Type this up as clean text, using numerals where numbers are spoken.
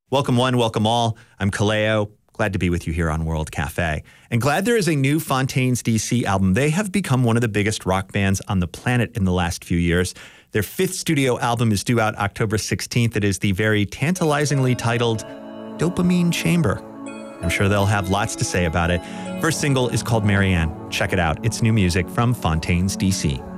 Welcome one, welcome all. I'm Kaleo. Glad to be with you here on World Cafe. And glad there is a new Fontaines DC album. They have become one of the biggest rock bands on the planet in the last few years. Their fifth studio album is due out October 16th. It is the very tantalizingly titled Dopamine Chamber. I'm sure they'll have lots to say about it. First single is called Marianne. Check it out. It's new music from Fontaines DC.